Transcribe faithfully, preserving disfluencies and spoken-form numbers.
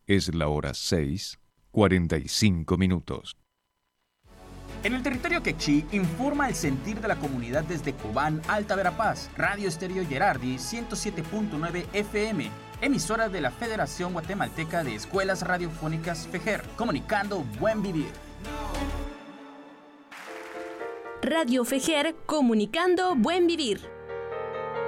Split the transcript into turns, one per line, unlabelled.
Es la hora seis, cuarenta y cinco minutos.
En el territorio quechí informa el sentir de la comunidad desde Cobán, Alta Verapaz, Radio Estéreo Gerardi ciento siete punto nueve F M, emisora de la Federación Guatemalteca de Escuelas Radiofónicas FEGER, comunicando buen vivir.
Radio FEGER, comunicando buen vivir.